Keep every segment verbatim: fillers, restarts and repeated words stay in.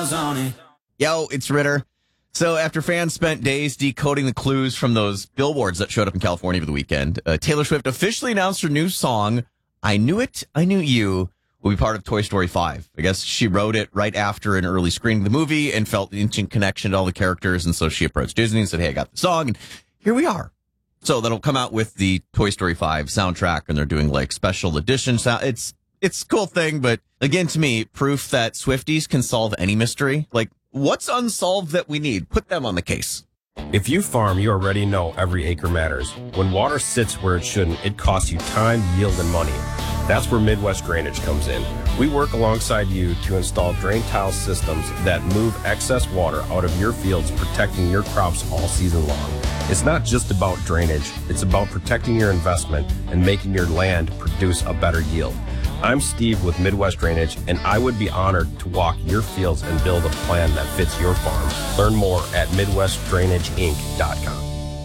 miles on it. Yo, it's Ritter. So after fans spent days decoding the clues from those billboards that showed up in California over the weekend, uh, Taylor Swift officially announced her new song, I Knew It, I Knew You, will be part of Toy Story five. I guess she wrote it right after an early screening of the movie and felt the instant connection to all the characters, and so she approached Disney and said, hey, I got the song, and here we are. So that'll come out with the Toy Story five soundtrack, and they're doing like special edition sound. It's it's a cool thing, but again, to me, proof that Swifties can solve any mystery. Like, what's unsolved that we need? Put them on the case. If you farm, you already know every acre matters. When water sits where it shouldn't, it costs you time, yield, and money. That's where Midwest Drainage comes in. We work alongside you to install drain tile systems that move excess water out of your fields, protecting your crops all season long. It's not just about drainage, it's about protecting your investment and making your land produce a better yield. I'm Steve with Midwest Drainage, and I would be honored to walk your fields and build a plan that fits your farm. Learn more at midwest drainage inc dot com.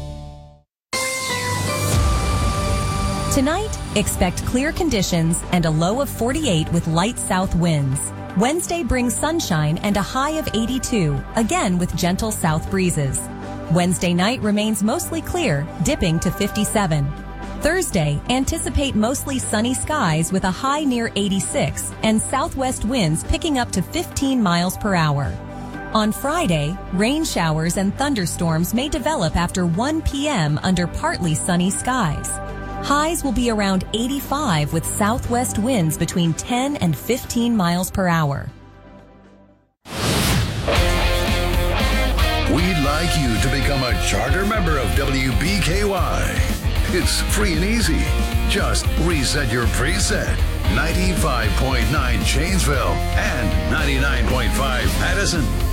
Tonight, expect clear conditions and a low of forty-eight with light south winds. Wednesday brings sunshine and a high of eighty-two, again with gentle south breezes. Wednesday night remains mostly clear, dipping to fifty-seven. Thursday, anticipate mostly sunny skies with a high near eighty-six and southwest winds picking up to fifteen miles per hour. On Friday, rain showers and thunderstorms may develop after one p.m. under partly sunny skies. Highs will be around eighty-five with southwest winds between ten and fifteen miles per hour. We'd like you to become a charter member of W B K Y. It's free and easy. Just reset your preset. ninety-five point nine Janesville and ninety-nine point five Madison.